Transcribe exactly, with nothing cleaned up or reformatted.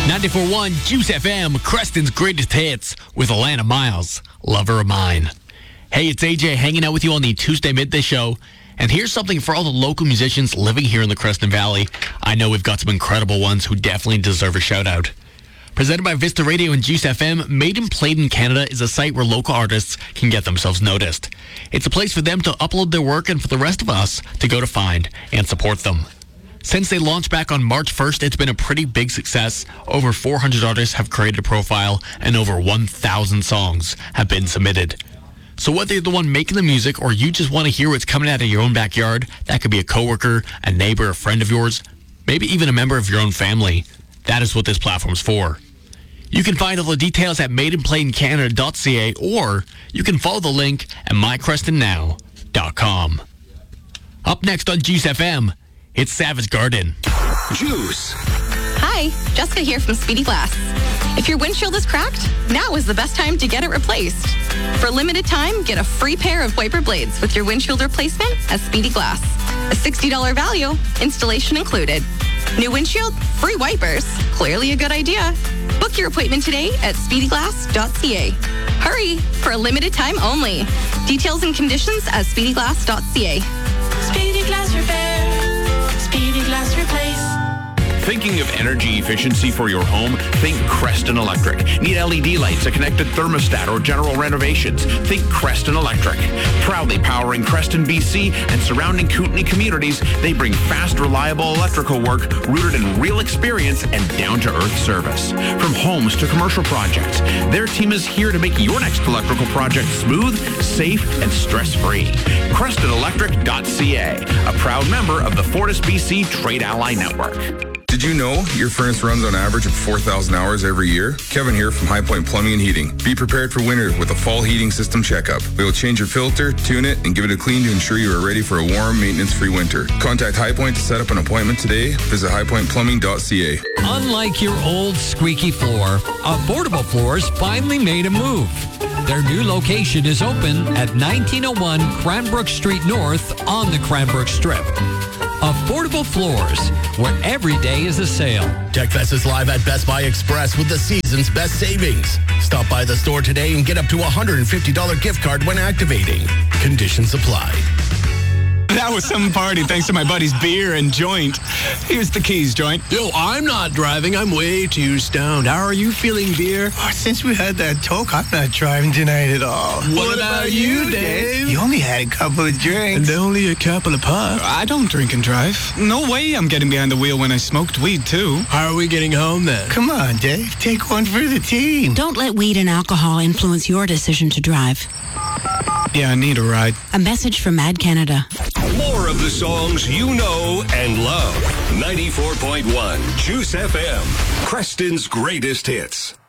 ninety-four point one Juice F M, Creston's greatest hits with Alana Miles, Lover of Mine. Hey, it's A J hanging out with you on the Tuesday Midday Show. And here's something for all the local musicians living here in the Creston Valley. I know we've got some incredible ones who definitely deserve a shout out. Presented by Vista Radio and Juice F M, Made and Played in Canada is a site where local artists can get themselves noticed. It's a place for them to upload their work and for the rest of us to go to find and support them. Since they launched back on March first, it's been a pretty big success. Over four hundred artists have created a profile and over one thousand songs have been submitted. So whether you're the one making the music or you just want to hear what's coming out of your own backyard, that could be a coworker, a neighbor, a friend of yours, maybe even a member of your own family. That is what this platform's for. You can find all the details at made and played in canada dot c a or you can follow the link at my creston now dot com. Up next on Juice F M, it's Savage Garden. Juice. Hi, Jessica here from Speedy Glass. If your windshield is cracked, now is the best time to get it replaced. For a limited time, get a free pair of wiper blades with your windshield replacement at Speedy Glass. A sixty dollars value, installation included. New windshield, free wipers. Clearly a good idea. Book your appointment today at speedy glass dot c a. Hurry, for a limited time only. Details and conditions at speedy glass dot c a. Speedy Glass Repair. Speedy Glass Replace. Thinking of energy efficiency for your home? Think Creston Electric. Need L E D lights, a connected thermostat, or general renovations? Think Creston Electric. Proudly powering Creston, B C and surrounding Kootenay communities, they bring fast, reliable electrical work rooted in real experience and down-to-earth service. From homes to commercial projects, their team is here to make your next electrical project smooth, safe, and stress-free. Creston Electric dot c a, a proud member of the Fortis B C Trade Ally Network. Did you know your furnace runs on average of four thousand hours every year? Kevin here from High Point Plumbing and Heating. Be prepared for winter with a fall heating system checkup. We will change your filter, tune it, and give it a clean to ensure you are ready for a warm, maintenance-free winter. Contact High Point to set up an appointment today. Visit high point plumbing dot c a. Unlike your old squeaky floor, Affordable Floors finally made a move. Their new location is open at nineteen oh one Cranbrook Street North on the Cranbrook Strip. Affordable Floors, where every day is a sale. TechFest is live at Best Buy Express with the season's best savings. Stop by the store today and get up to a one hundred fifty dollars gift card when activating. Conditions apply. That was some party thanks to my buddy's beer and joint. Here's the keys, joint. Yo, I'm not driving. I'm way too stoned. How are you feeling, beer? Oh, since we had that talk, I'm not driving tonight at all. What, what about you, Dave? You only had a couple of drinks. And only a couple of puffs. I don't drink and drive. No way I'm getting behind the wheel when I smoked weed, too. How are we getting home, then? Come on, Dave. Take one for the team. Don't let weed and alcohol influence your decision to drive. Yeah, I need a ride. A message from Mad Canada. More of the songs you know and love. ninety-four point one Juice F M, Creston's greatest hits.